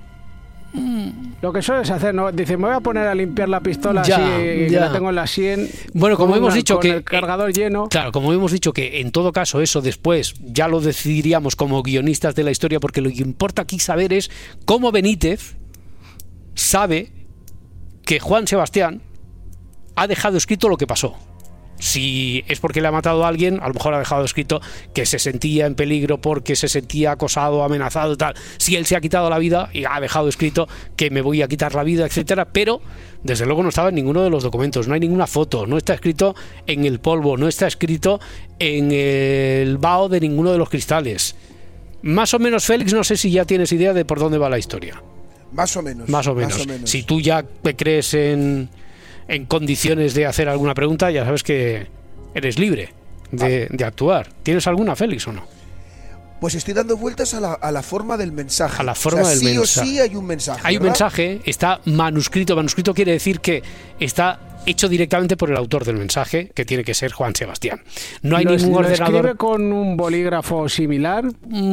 Lo que sueles hacer, ¿no? Dice, me voy a poner a limpiar la pistola así que la tengo en la 100. Bueno, como hemos dicho que el cargador lleno. Claro, como hemos dicho que en todo caso eso después ya lo decidiríamos como guionistas de la historia, porque lo que importa aquí saber es cómo Benítez sabe que Juan Sebastián ha dejado escrito lo que pasó. Si es porque le ha matado a alguien, a lo mejor ha dejado escrito que se sentía en peligro porque se sentía acosado, amenazado, tal. Si él se ha quitado la vida y ha dejado escrito que me voy a quitar la vida, etcétera, pero desde luego no estaba en ninguno de los documentos, no hay ninguna foto, no está escrito en el polvo, no está escrito en el vaho de ninguno de los cristales. Más o menos, Félix, no sé si ya tienes idea de por dónde va la historia. Más o menos. Si tú ya te crees en condiciones de hacer alguna pregunta, ya sabes que eres libre de actuar. ¿Tienes alguna, Félix, o no? Pues estoy dando vueltas a la forma del mensaje. A la forma del mensaje. Sí o sí hay un mensaje. Hay un mensaje, está manuscrito. Manuscrito quiere decir que está hecho directamente por el autor del mensaje, que tiene que ser Juan Sebastián. No hay ningún ordenador. ¿Lo escribe con un bolígrafo similar?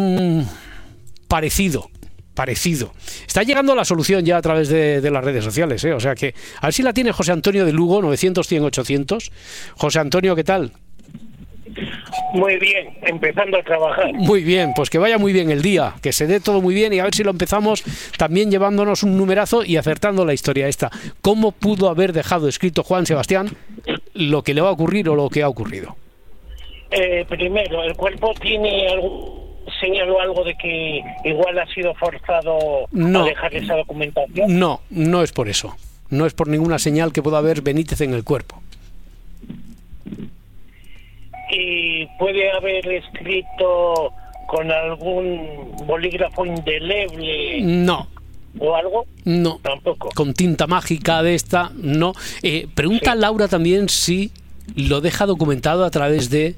Parecido. Está llegando la solución ya a través de las redes sociales, O sea que, a ver si la tiene José Antonio de Lugo, 900-100-800. José Antonio, ¿qué tal? Muy bien, empezando a trabajar. Muy bien, pues que vaya muy bien el día, que se dé todo muy bien y a ver si lo empezamos también llevándonos un numerazo y acertando la historia esta. ¿Cómo pudo haber dejado escrito Juan Sebastián lo que le va a ocurrir o lo que ha ocurrido? Primero, ¿el cuerpo tiene algún señal o algo de que igual ha sido forzado a dejar esa documentación? No, no es por eso. No es por ninguna señal que pueda haber Benítez en el cuerpo. ¿Y puede haber escrito con algún bolígrafo indeleble? No. ¿O algo? No. Tampoco. Con tinta mágica de esta, no. Pregunta Laura también si lo deja documentado a través de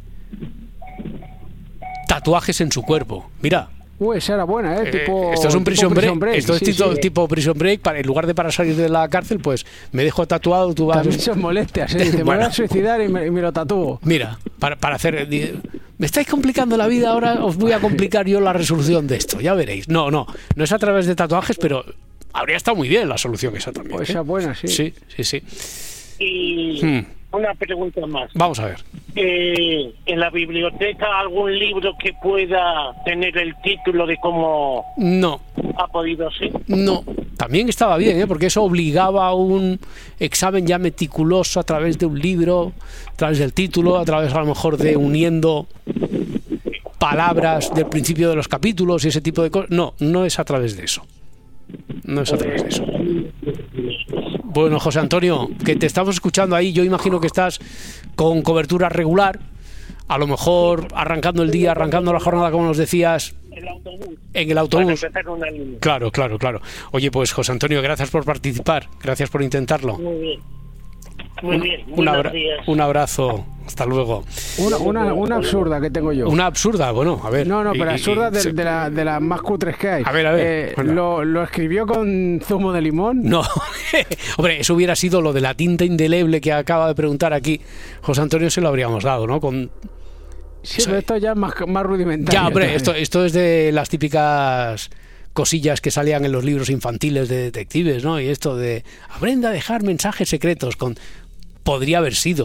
tatuajes en su cuerpo. Mira. Esa era buena, tipo, esto es un prison break. Esto sí, es tipo prison break. En lugar de para salir de la cárcel, pues me dejo tatuado. Tú vas. También son molestias, Dice, me voy a suicidar y me lo tatúo. Mira, para hacer. Me estáis complicando la vida, ahora os voy a complicar yo la resolución de esto. Ya veréis. No es a través de tatuajes, pero habría estado muy bien la solución esa también. Pues esa buena, sí. Sí. Y una pregunta más. Vamos a ver. ¿En la biblioteca algún libro que pueda tener el título de cómo ha podido ser? No, también estaba bien, porque eso obligaba a un examen ya meticuloso a través de un libro, a través del título, a través a lo mejor de uniendo palabras del principio de los capítulos y ese tipo de cosas. No es a través de eso. No es a través de eso. Bueno, José Antonio, que te estamos escuchando ahí, yo imagino que estás con cobertura regular, a lo mejor arrancando el día, arrancando la jornada, como nos decías, en el autobús. Claro. Oye, pues José Antonio, gracias por participar, gracias por intentarlo. Muy bien. Un abrazo, hasta luego. Una absurda que tengo yo. Una absurda, bueno, a ver. No, pero absurda de las más cutres que hay. A ver. ¿Lo escribió con zumo de limón? No, hombre, eso hubiera sido lo de la tinta indeleble que acaba de preguntar aquí José Antonio, se lo habríamos dado, ¿no? Sí, pero esto ya es más rudimentario. Ya, hombre, esto es de las típicas cosillas que salían en los libros infantiles de detectives, ¿no? Y esto de aprenda a dejar mensajes secretos con... Podría haber sido,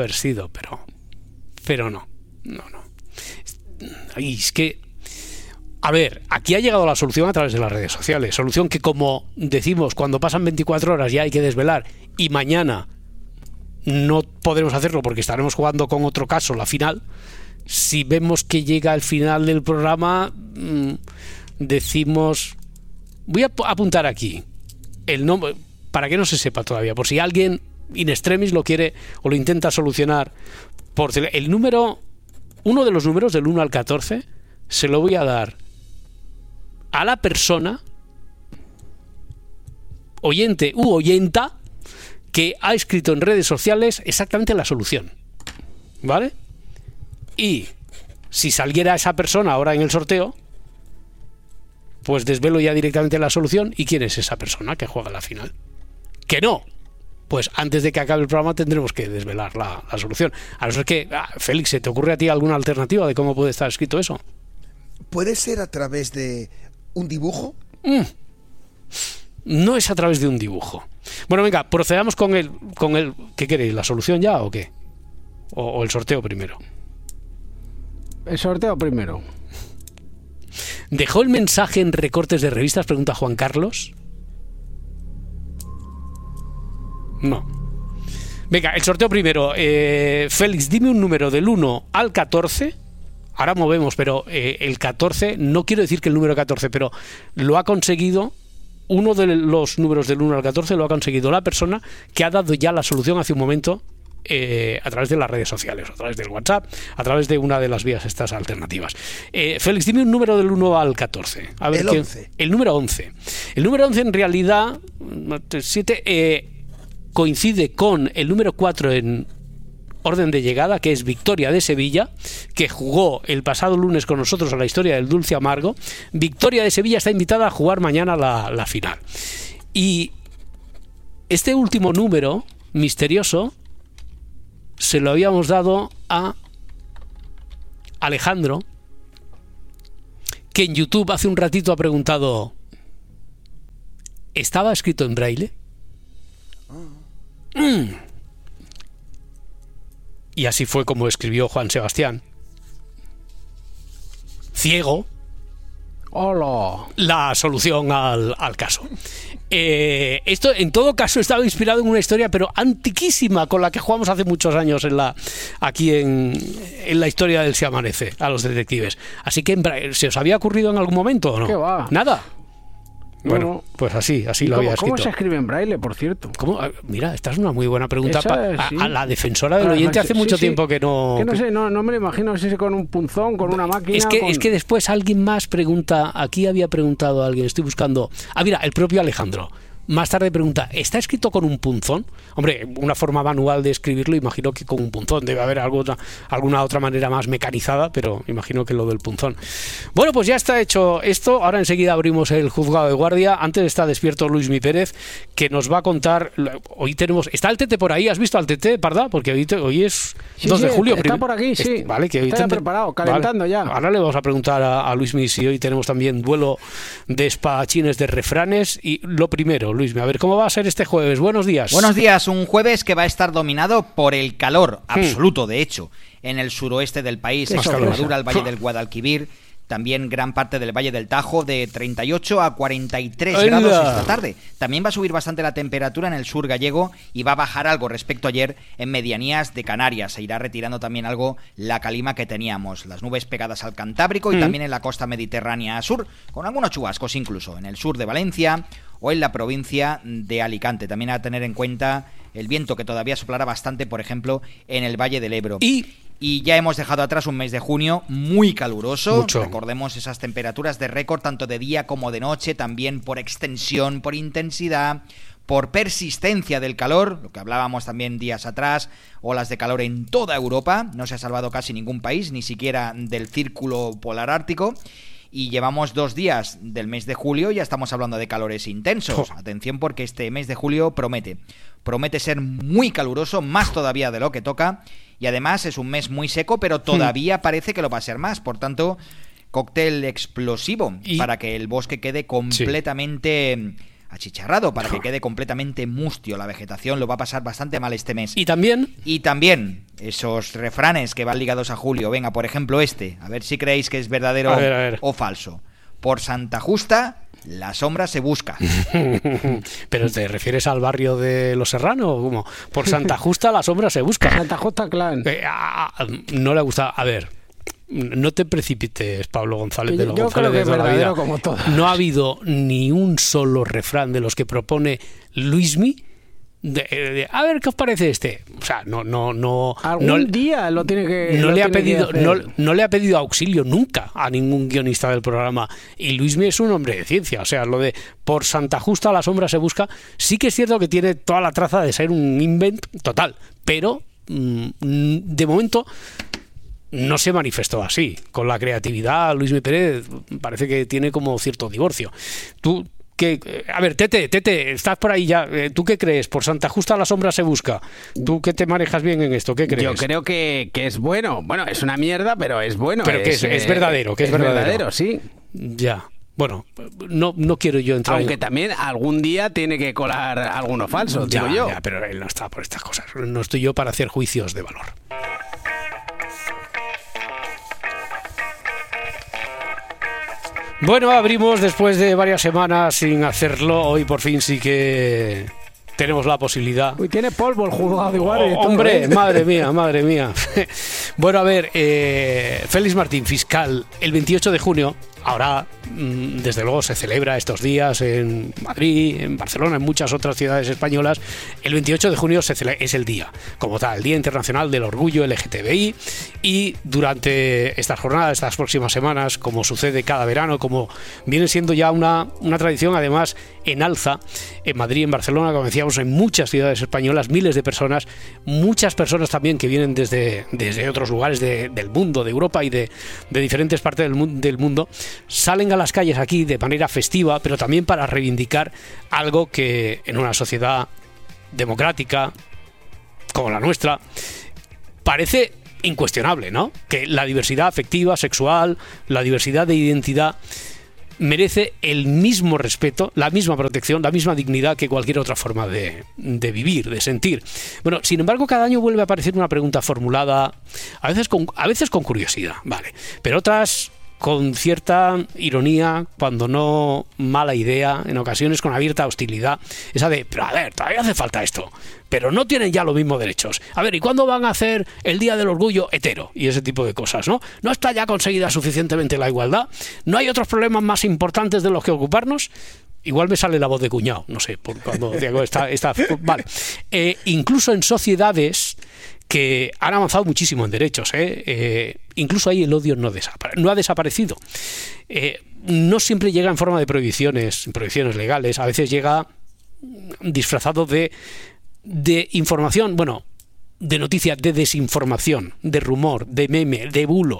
pero no. Y es que, a ver, aquí ha llegado la solución a través de las redes sociales. Solución que, como decimos, cuando pasan 24 horas ya hay que desvelar y mañana no podremos hacerlo porque estaremos jugando con otro caso la final. Si vemos que llega el final del programa, decimos... Voy a apuntar aquí el nombre, para que no se sepa todavía, por si alguien in extremis lo quiere o lo intenta solucionar. El número, uno de los números del 1 al 14, se lo voy a dar a la persona, oyente u oyenta, que ha escrito en redes sociales exactamente la solución. ¿Vale? Y si saliera esa persona ahora en el sorteo, pues desvelo ya directamente la solución. ¿Y quién es esa persona que juega la final? Que no. Pues antes de que acabe el programa tendremos que desvelar la solución. A no ser que, Félix, ¿se te ocurre a ti alguna alternativa de cómo puede estar escrito eso? ¿Puede ser a través de un dibujo? No es a través de un dibujo. Bueno, venga, procedamos con el ¿qué queréis? ¿La solución ya o qué? ¿O el sorteo primero? El sorteo primero. ¿Dejó el mensaje en recortes de revistas? Pregunta Juan Carlos. No. Venga, el sorteo primero. Félix, dime un número del 1 al 14. Ahora movemos, pero el 14, no quiero decir que el número 14, pero lo ha conseguido, uno de los números del 1 al 14 lo ha conseguido la persona que ha dado ya la solución hace un momento a través de las redes sociales, a través del WhatsApp, a través de una de las vías estas alternativas. Félix, dime un número del 1 al 14. A ver, el 11. El número 11. El número 11 en realidad 7, coincide con el número 4 en orden de llegada, que es Victoria de Sevilla, que jugó el pasado lunes con nosotros a la historia del dulce amargo. Victoria de Sevilla está invitada a jugar mañana la final. Y este último número misterioso se lo habíamos dado a Alejandro, que en YouTube hace un ratito ha preguntado: ¿estaba escrito en braille? Y así fue como escribió Juan Sebastián, ciego, ¡hola!, la solución al caso. Esto en todo caso estaba inspirado en una historia pero antiquísima con la que jugamos hace muchos años aquí en la historia del Se Amanece a los detectives. Así que ¿se os había ocurrido en algún momento o no? ¿Qué va? Nada. Bueno, pues así lo había escrito. ¿Cómo se escribe en braille, por cierto? ¿Cómo? Mira, esta es una muy buena pregunta a la defensora del oyente. Hace mucho tiempo que no... Que no sé, no me lo imagino si es con un punzón, con una máquina... Es que después alguien más pregunta, aquí había preguntado a alguien, estoy buscando... mira, el propio Alejandro. Más tarde pregunta, ¿está escrito con un punzón? Hombre, una forma manual de escribirlo, imagino que con un punzón. Debe haber alguna otra manera más mecanizada, pero imagino que lo del punzón. Bueno, pues ya está hecho esto. Ahora enseguida abrimos el juzgado de guardia. Antes está despierto Luismi Pérez, que nos va a contar... Hoy tenemos... ¿Está el Tete por ahí? ¿Has visto al Tete, Parda? Porque hoy es 2 de julio. Está por aquí, sí. Vale, que hoy está preparado, calentando ya. Ahora le vamos a preguntar a Luismi si hoy tenemos también duelo de espadachines de refranes. Y lo primero, Luismi, a ver, ¿cómo va a ser este jueves? Buenos días. Buenos días, un jueves que va a estar dominado por el calor absoluto, de hecho, en el suroeste del país, Extremadura, el Valle del Guadalquivir, también gran parte del Valle del Tajo, de 38 a 43 grados esta tarde. También va a subir bastante la temperatura en el sur gallego y va a bajar algo respecto a ayer en medianías de Canarias. Se irá retirando también algo la calima que teníamos, las nubes pegadas al Cantábrico y también en la costa mediterránea sur, con algunos chubascos incluso en el sur de Valencia o en la provincia de Alicante. También a tener en cuenta el viento que todavía soplará bastante, por ejemplo, en el Valle del Ebro. Y ya hemos dejado atrás un mes de junio muy caluroso. Mucho. Recordemos esas temperaturas de récord tanto de día como de noche, también por extensión, por intensidad, por persistencia del calor, lo que hablábamos también días atrás, olas de calor en toda Europa. No se ha salvado casi ningún país, ni siquiera del círculo polar ártico. Y llevamos 2 días del mes de julio y ya estamos hablando de calores intensos. Atención, porque este mes de julio promete ser muy caluroso, más todavía de lo que toca, y además es un mes muy seco, pero todavía parece que lo va a ser más. Por tanto, cóctel explosivo para que el bosque quede completamente achicharrado, para que quede completamente mustio. La vegetación lo va a pasar bastante mal este mes. Y también esos refranes que van ligados a julio. Venga, por ejemplo a ver si creéis que es verdadero a ver. o falso. Por Santa Justa la sombra se busca. ¿Pero te refieres al barrio de Los Serrano o cómo? Por Santa Justa la sombra se busca. Santa Justa Clan. No le gusta. A ver, no te precipites, Pablo González de los Yo González creo que de es toda la vida. como todo. No ha habido ni un solo refrán de los que propone Luismi. A ver qué os parece este. O sea, algún día lo tiene que no le ha pedido auxilio nunca a ningún guionista del programa. Y Luismi es un hombre de ciencia. O sea, lo de por Santa Justa la sombra se busca, sí que es cierto que tiene toda la traza de ser un invent total, pero de momento no se manifestó así. Con la creatividad, Luismi Pérez parece que tiene como cierto divorcio. A ver, Tete, estás por ahí ya. ¿Tú qué crees? ¿Por Santa Justa la sombra se busca? ¿Tú que te manejas bien en esto? ¿Qué crees? Yo creo que es bueno. Bueno, es una mierda, pero es bueno. Pero que es verdadero. Que es verdadero, sí. Ya. Bueno, no quiero yo entrar. Aunque también algún día tiene que colar alguno falso, digo yo. Ya, pero él no está por estas cosas. No estoy yo para hacer juicios de valor. Bueno, abrimos después de varias semanas sin hacerlo. Hoy por fin sí que tenemos la posibilidad. Uy, tiene polvo el juzgado de guardia. Hombre, madre mía. Bueno, a ver, Félix Martín, fiscal, el 28 de junio, ahora desde luego se celebra estos días en Madrid, en Barcelona, en muchas otras ciudades españolas. El 28 de junio es el día, como tal, el Día Internacional del Orgullo LGTBI, y durante estas jornadas, estas próximas semanas, como sucede cada verano, como viene siendo ya una tradición, además en alza, en Madrid, en Barcelona, como decíamos, en muchas ciudades españolas, miles de personas, muchas personas también que vienen desde otros lugares del mundo, de Europa y de diferentes partes del mundo, salen a las calles aquí de manera festiva, pero también para reivindicar algo que en una sociedad democrática como la nuestra parece incuestionable, ¿no? Que la diversidad afectiva, sexual, la diversidad de identidad merece el mismo respeto, la misma protección, la misma dignidad que cualquier otra forma de vivir, de sentir. Bueno, sin embargo, cada año vuelve a aparecer una pregunta formulada, a veces con curiosidad, vale, pero otras con cierta ironía, cuando no mala idea, en ocasiones con abierta hostilidad, esa de, pero a ver, todavía hace falta esto, pero no tienen ya los mismos derechos. A ver, ¿y cuándo van a hacer el Día del Orgullo hetero? Y ese tipo de cosas, ¿no? ¿No está ya conseguida suficientemente la igualdad? ¿No hay otros problemas más importantes de los que ocuparnos? Igual me sale la voz de cuñado, no sé, por cuando digo vale. Incluso en sociedades que han avanzado muchísimo en derechos, incluso ahí el odio no ha desaparecido. No siempre llega en forma de prohibiciones legales, a veces llega disfrazado de información, bueno, de noticia, de desinformación, de rumor, de meme, de bulo.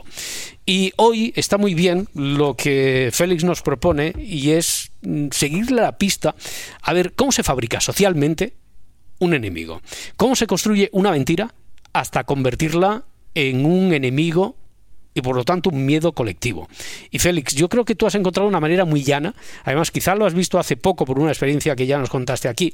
Y hoy está muy bien lo que Félix nos propone, y es seguirle la pista a ver cómo se fabrica socialmente un enemigo, cómo se construye una mentira hasta convertirla en un enemigo y por lo tanto un miedo colectivo. Y Félix, yo creo que tú has encontrado una manera muy llana, además quizás lo has visto hace poco por una experiencia que ya nos contaste aquí,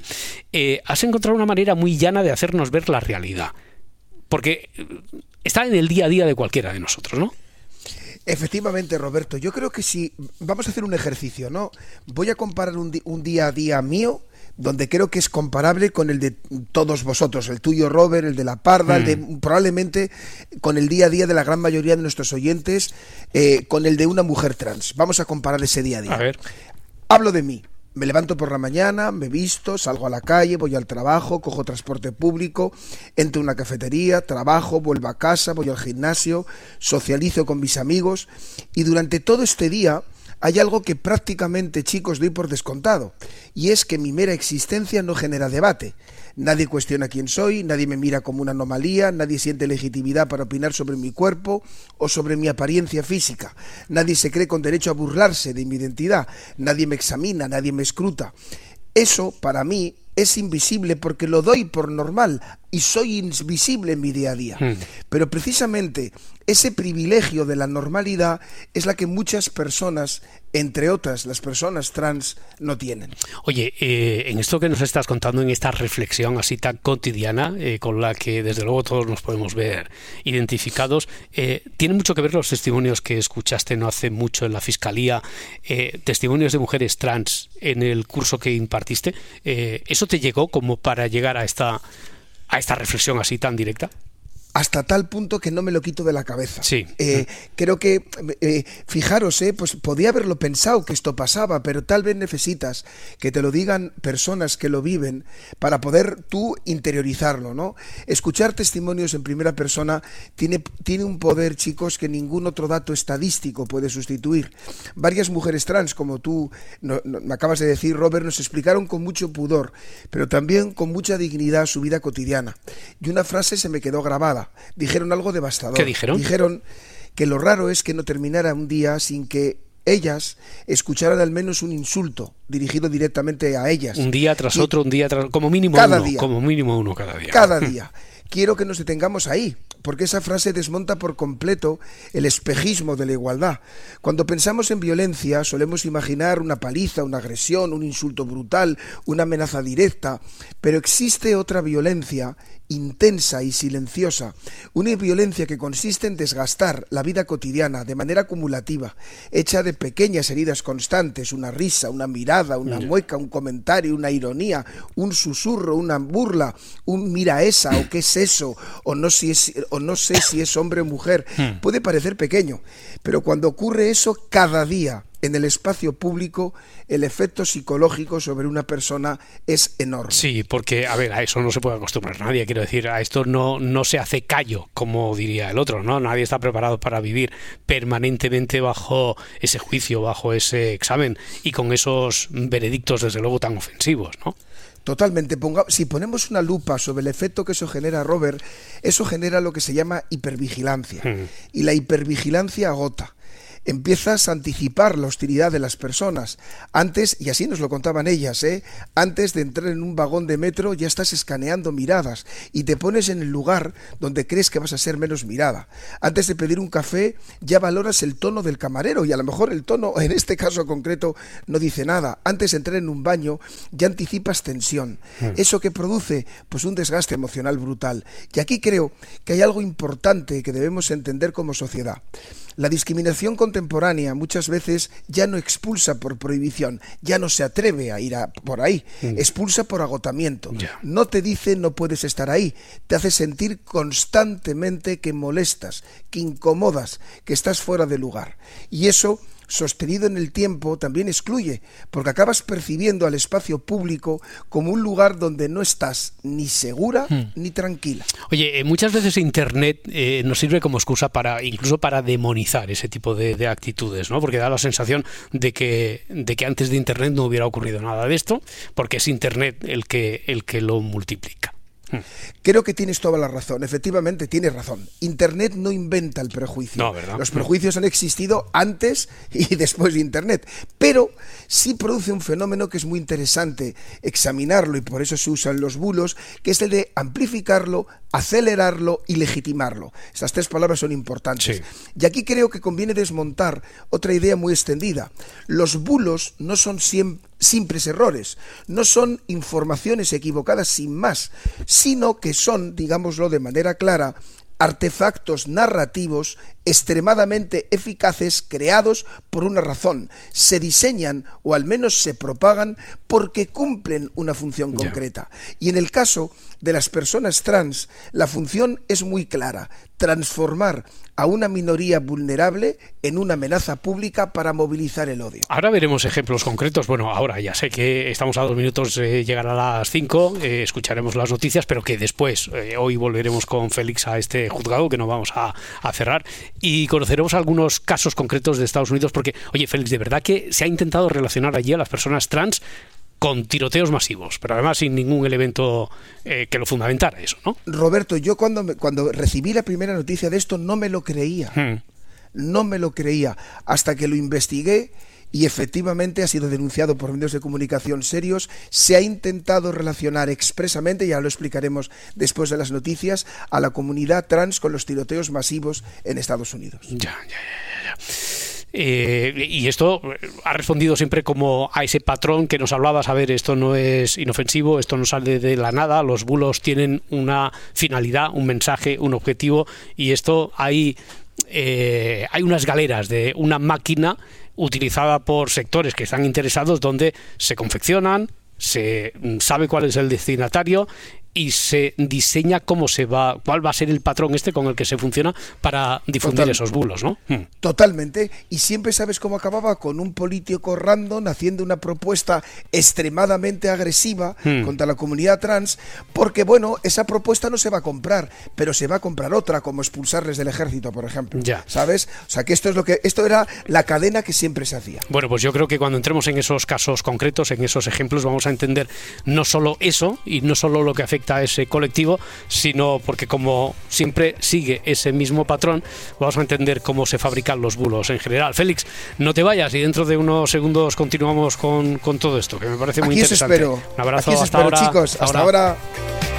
has encontrado una manera muy llana de hacernos ver la realidad, porque está en el día a día de cualquiera de nosotros, ¿no? Efectivamente, Roberto, yo creo que si vamos a hacer un ejercicio, ¿no? Voy a comparar un día a día mío, donde creo que es comparable con el de todos vosotros, el tuyo, Robert, el de la Parda, el de, probablemente con el día a día de la gran mayoría de nuestros oyentes, con el de una mujer trans. Vamos a comparar ese día a día. A ver. Hablo de mí. Me levanto por la mañana, me visto, salgo a la calle, voy al trabajo, cojo transporte público, entro a una cafetería, trabajo, vuelvo a casa, voy al gimnasio, socializo con mis amigos, y durante todo este día hay algo que prácticamente, chicos, doy por descontado, y es que mi mera existencia no genera debate. Nadie cuestiona quién soy, nadie me mira como una anomalía, nadie siente legitimidad para opinar sobre mi cuerpo o sobre mi apariencia física. Nadie se cree con derecho a burlarse de mi identidad, nadie me examina, nadie me escruta. Eso, para mí, es invisible porque lo doy por normal y soy invisible en mi día a día. Pero precisamente ese privilegio de la normalidad es la que muchas personas, entre otras las personas trans, no tienen. Oye, en esto que nos estás contando, en esta reflexión así tan cotidiana, con la que desde luego todos nos podemos ver identificados, tiene mucho que ver los testimonios que escuchaste no hace mucho en la Fiscalía, testimonios de mujeres trans en el curso que impartiste. ¿Eso te llegó como para llegar a esta reflexión así tan directa? Hasta tal punto que no me lo quito de la cabeza. Sí. Creo que, fijaros, pues podía haberlo pensado que esto pasaba, pero tal vez necesitas que te lo digan personas que lo viven para poder tú interiorizarlo, ¿no? Escuchar testimonios en primera persona tiene un poder, chicos, que ningún otro dato estadístico puede sustituir. Varias mujeres trans, como tú me acabas de decir, Robert, nos explicaron con mucho pudor, pero también con mucha dignidad su vida cotidiana. Y una frase se me quedó grabada. Dijeron algo devastador. ¿Qué dijeron? Dijeron que lo raro es que no terminara un día sin que ellas escucharan al menos un insulto dirigido directamente a ellas. Un día tras otro, como mínimo uno cada día. Cada día. Quiero que nos detengamos ahí, porque esa frase desmonta por completo el espejismo de la igualdad. Cuando pensamos en violencia, solemos imaginar una paliza, una agresión, un insulto brutal, una amenaza directa, pero existe otra violencia intensa y silenciosa, una violencia que consiste en desgastar la vida cotidiana de manera acumulativa, hecha de pequeñas heridas constantes, una risa, una mirada, una mueca, un comentario, una ironía, un susurro, una burla, un mira esa, o qué es eso, o no sé si es hombre o mujer. Puede parecer pequeño, pero cuando ocurre eso cada día en el espacio público, el efecto psicológico sobre una persona es enorme. Sí, porque, a ver, a eso no se puede acostumbrar nadie, quiero decir, a esto no se hace callo, como diría el otro, ¿no? Nadie está preparado para vivir permanentemente bajo ese juicio, bajo ese examen y con esos veredictos, desde luego, tan ofensivos, ¿no? Totalmente. Si ponemos una lupa sobre el efecto que eso genera, Robert, eso genera lo que se llama hipervigilancia. Y la hipervigilancia agota. empiezas a anticipar la hostilidad de las personas. Antes, y así nos lo contaban ellas, antes de entrar en un vagón de metro ya estás escaneando miradas y te pones en el lugar donde crees que vas a ser menos mirada. Antes de pedir un café ya valoras el tono del camarero y a lo mejor el tono, en este caso concreto, no dice nada. Antes de entrar en un baño ya anticipas tensión. ¿Eso que produce? Pues un desgaste emocional brutal. Y aquí creo que hay algo importante que debemos entender como sociedad. La discriminación contemporánea muchas veces ya no expulsa por prohibición, ya no se atreve a ir por ahí, expulsa por agotamiento. No te dice no puedes estar ahí, te hace sentir constantemente que molestas, que incomodas, que estás fuera de lugar. Y eso, sostenido en el tiempo, también excluye, porque acabas percibiendo al espacio público como un lugar donde no estás ni segura ni tranquila. Oye, muchas veces Internet nos sirve como excusa incluso para demonizar ese tipo de actitudes, ¿no? Porque da la sensación de que antes de Internet no hubiera ocurrido nada de esto, porque es Internet el que lo multiplica. Creo que tienes toda la razón, efectivamente tienes razón. Internet no inventa el prejuicio. No, ¿verdad? Los prejuicios han existido antes y después de Internet, pero sí produce un fenómeno que es muy interesante examinarlo y por eso se usan los bulos, que es el de amplificarlo, acelerarlo y legitimarlo. Estas tres palabras son importantes. Sí. Y aquí creo que conviene desmontar otra idea muy extendida. Los bulos no son simples errores, no son informaciones equivocadas sin más, sino que son, digámoslo de manera clara, artefactos narrativos extremadamente eficaces creados por una razón. Se diseñan o al menos se propagan porque cumplen una función concreta. Y en el caso de las personas trans, la función es muy clara: transformar a una minoría vulnerable en una amenaza pública para movilizar el odio. Ahora veremos ejemplos concretos. Bueno, ahora ya sé que estamos a 2 minutos de llegar a las 5, escucharemos las noticias, pero que después, hoy volveremos con Félix a este juzgado, que no vamos a cerrar, y conoceremos algunos casos concretos de Estados Unidos, porque, oye, Félix, de verdad que se ha intentado relacionar allí a las personas trans con tiroteos masivos, pero además sin ningún elemento que lo fundamentara eso, ¿no? Roberto, yo cuando recibí la primera noticia de esto no me lo creía. No me lo creía, hasta que lo investigué y efectivamente ha sido denunciado por medios de comunicación serios. Se ha intentado relacionar expresamente, ya lo explicaremos después de las noticias, a la comunidad trans con los tiroteos masivos en Estados Unidos. Ya. Y esto ha respondido siempre como a ese patrón que nos hablabas. A ver, esto no es inofensivo, esto no sale de la nada, los bulos tienen una finalidad, un mensaje, un objetivo, y esto hay unas galeras de una máquina utilizada por sectores que están interesados, donde se confeccionan, se sabe cuál es el destinatario y se diseña cuál va a ser el patrón con el que se funciona para difundir esos bulos, ¿no? Totalmente. Y siempre sabes cómo acababa, con un político random haciendo una propuesta extremadamente agresiva contra la comunidad trans, porque bueno, esa propuesta no se va a comprar, pero se va a comprar otra, como expulsarles del ejército, por ejemplo. Ya. ¿Sabes? O sea, que esto era la cadena que siempre se hacía. Bueno, pues yo creo que cuando entremos en esos casos concretos, en esos ejemplos, vamos a entender no solo eso y no solo lo que afecta a ese colectivo, sino porque como siempre sigue ese mismo patrón, vamos a entender cómo se fabrican los bulos en general. Félix, no te vayas y dentro de unos segundos continuamos con todo esto, que me parece muy interesante. Espero. Un abrazo, hasta ahora, chicos, hasta ahora.